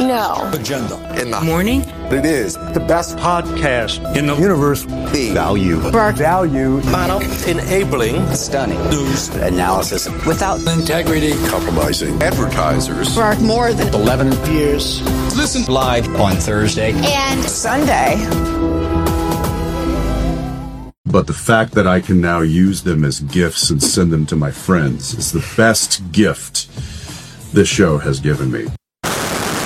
No. Agenda. In the morning. It is The best podcast in the universe. the Value. Value. Model. Enabling. Stunning. News. Analysis. Without Integrity. compromising advertisers. For more than 11 years. Listen Live on Thursday. and Sunday. But the fact that I can now use them as gifts and send them to my friends is the best gift this show has given me.